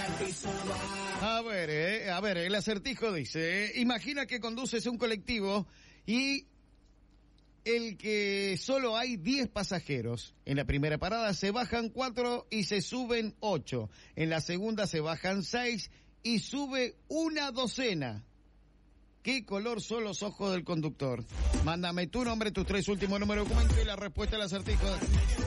A ver, el acertijo dice, imagina que conduces un colectivo y el que solo hay 10 pasajeros. En la primera parada se bajan 4 y se suben 8. En la segunda se bajan 6 y sube una docena. ¿Qué color son los ojos del conductor? Mándame tu nombre, tus 3 últimos números de documento y la respuesta al acertijo.